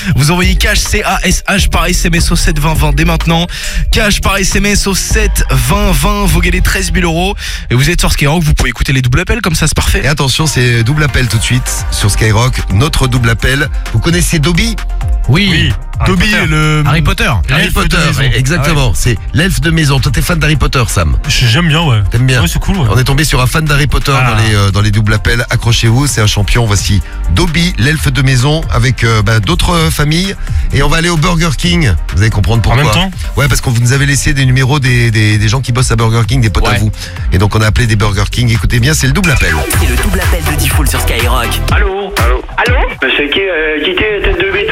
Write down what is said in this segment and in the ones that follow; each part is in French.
Vous envoyez cash CASH par SMS au 7 20 20 dès maintenant. Cash par SMS au 7 20 20. Vous gagnez 13 000 euros. Et vous êtes sur Skyrock, vous pouvez écouter les doubles appels comme ça, c'est parfait. Et attention, c'est double appel tout de suite sur Skyrock. Notre double appel. Vous connaissez Dobby ? Oui. Dobby, Harry Potter. Harry Potter, exactement. C'est l'elfe de maison. Toi, t'es fan d'Harry Potter, Sam ? J'aime bien, ouais. T'aimes bien ? Ouais, c'est cool, ouais. On est tombé sur un fan d'Harry Potter dans les doubles appels. Accrochez-vous, c'est un champion. Voici Dobby, l'elfe de maison, avec d'autres familles. Et on va aller au Burger King. Vous allez comprendre pourquoi. En même temps ? Ouais, parce qu'on vous nous avait laissé des numéros des gens qui bossent à Burger King, des potes à vous. Et donc on a appelé des Burger King. Écoutez bien, c'est le double appel. C'est le double appel de Diffoul sur Skyrock. Allô ? C'est qui t'es tête de bite ?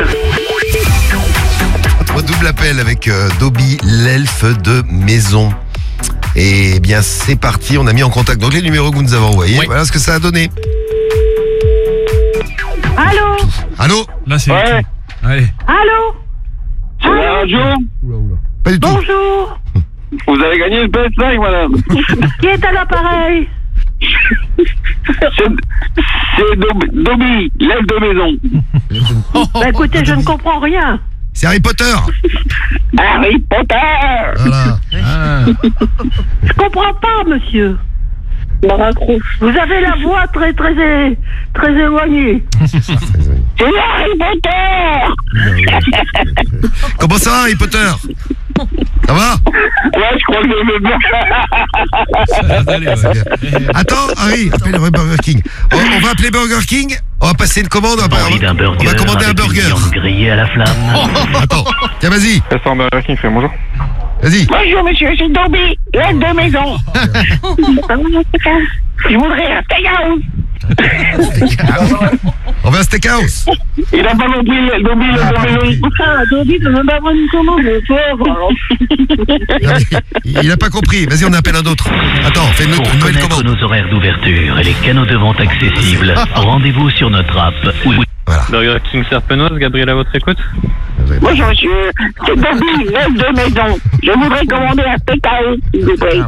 Notre double appel avec Dobby, l'elfe de maison. Et bien c'est parti, on a mis en contact donc les numéros que vous nous avez envoyés. Oui. Voilà ce que ça a donné. Allô ? Là, c'est... Ouais. Allez. Allô? C'est la radio ? Pas du tout. Bonjour. Vous avez gagné le PS5, madame. Qui est à l'appareil? C'est Dobby, l'elfe de maison. Bah écoutez, je ne comprends rien. C'est Harry Potter. Harry Potter. Voilà. Je comprends pas, monsieur. Vous avez la voix très éloignée. C'est Harry Potter. Comment ça, Harry Potter? Ça va? Ouais, je crois que je vais bien. Attends, Harry, appelle le Burger King. On va appeler Burger King. On va passer une commande. On va commander un burger. Grillé à la flamme. Attends, tiens, vas-y. Restaurant Burger King fait bonjour. Vas-y. Bonjour, monsieur, c'est Dobby, l'elfe de maison. Je voudrais un steakhouse. On va à Steakhouse. Il a pas compris, Dobby, l'elfe de maison. Dobby ne veut pas prendre une commande, Il a pas compris. Vas-y, on appelle un autre. Attends, fais une Pour nouvelle connaître commande. nos horaires d'ouverture et les canaux de vente accessibles, rendez-vous sur notre app. Voilà. Burger King Serpenoise, Gabriel à votre écoute. Bonjour, monsieur, c'est Dobby, l'elfe de maison. Je voudrais commander un steakhouse, s'il vous plaît.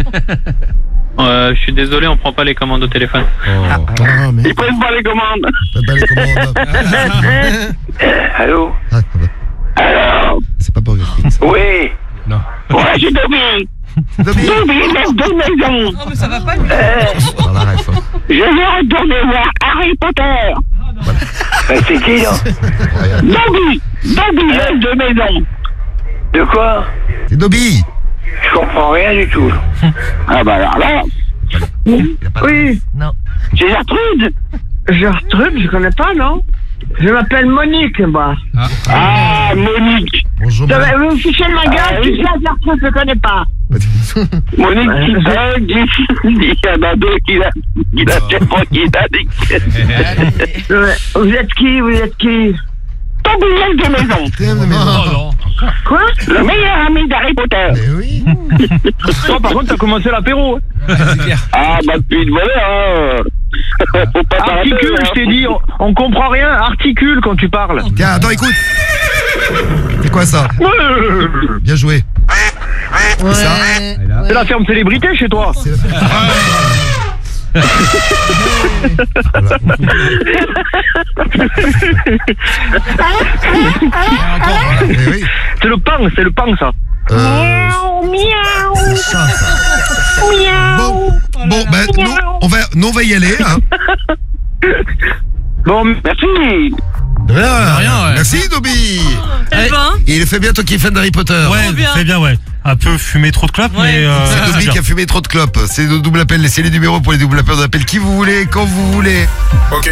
Je suis désolé, on prend pas les commandes au téléphone. Ah, mais Ils prennent pas les commandes. faites pas les commandes. Allô? Ah, Alors? c'est pas Burger King, ça. Oui. Non. Ouais, c'est Dobby. Dobby. Dobby, l'elfe de maison. Non, mais ça va pas. Dans la ref, hein. Je veux retourner voir Harry Potter. C'est qui, là? Dobby, l'elfe de maison. De quoi? C'est Dobby. Je comprends rien du tout. Ah bah alors là, Oui, c'est Gertrude. Gertrude, je connais pas, non? Je m'appelle Monique, moi. Ah, Monique. Bonjour, madame. Vous me fichez de ma gueule, qui c'est Gertrude, je connais pas. Monique qui bug. Il y en a deux qui l'a fait pas qui l'a dit. Vous êtes qui? Dobby, l'elfe de maison. Thème de maison. Oh, non. Quoi? Le meilleur ami d'Harry Potter. Mais oui. Toi, par contre, t'as commencé l'apéro. Ah, bah, depuis voilà, faut pas t'arrêter. Articule, je t'ai dit, on comprend rien. Articule quand tu parles. Tiens, attends, écoute. C'est quoi ça? Bien joué. Ouais. Ça C'est la ferme célébrité chez toi. C'est voilà. Mais oui. C'est le pain, ça. C'est ça, ça. Bon, ben, nous, on va y aller, hein. Bon, merci. De rien, ouais. Merci, Dobby. Eh ben, Il fait bien, toi qui es fan d'Harry Potter. Ouais, bien. c'est bien, ouais. Un peu fumé trop de clopes, mais... C'est Dobby qui a fumé trop de clopes. C'est le double appel. Laissez les numéros pour les doubles appels. On appelle qui vous voulez, quand vous voulez. Ok.